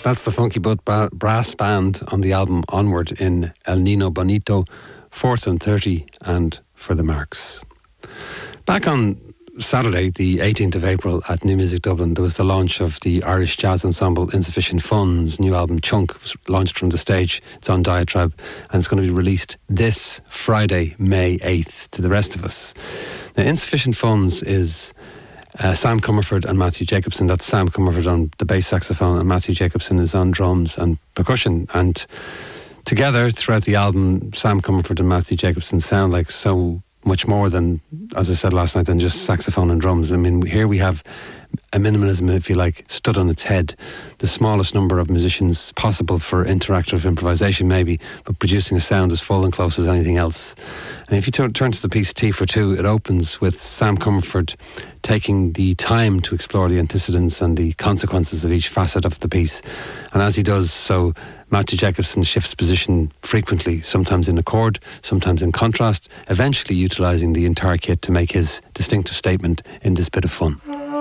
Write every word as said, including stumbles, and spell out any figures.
That's the Funky Butt ba- Brass Band on the album Onward in El Nino Bonito, fourth and thirty, and For the Marks. Back on Saturday, the eighteenth of April, at New Music Dublin, there was the launch of the Irish jazz ensemble Insufficient Funds' new album Chunk. It was launched from the stage. It's on Diatribe, and it's going to be released this Friday, May eighth, to the rest of us. Now, Insufficient Funds is uh, Sam Comerford and Matthew Jacobson. That's Sam Comerford on the bass saxophone, and Matthew Jacobson is on drums and percussion. And together, throughout the album, Sam Comerford and Matthew Jacobson sound like so much more than, as I said last night, than just saxophone and drums. I mean, here we have a minimalism, if you like, stood on its head. The smallest number of musicians possible for interactive improvisation, maybe, but producing a sound as full and close as anything else. And if you turn, turn to the piece Tea for Two, it opens with Sam Comerford taking the time to explore the antecedents and the consequences of each facet of the piece. And as he does so, Matthew Jacobson shifts position frequently, sometimes in accord, sometimes in contrast, eventually utilising the entire kit to make his distinctive statement in this bit of fun.